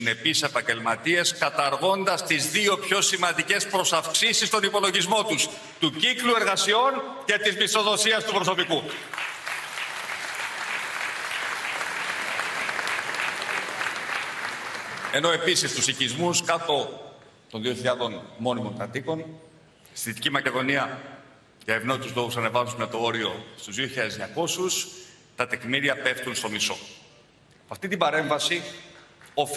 συνεπείς επαγγελματίες, καταργώντας τις δύο πιο σημαντικές προσαυξήσεις στον υπολογισμό τους, του κύκλου εργασιών και της μισθοδοσίας του προσωπικού. Ενώ επίσης τους οικισμούς κάτω των 2.000 μόνιμων κατοίκων, στη Δυτική Μακεδονία για ευνόητους λόγους ανεβάζουμε το όριο στους 2.200, τα τεκμήρια πέφτουν στο μισό. Αυτή την παρέμβαση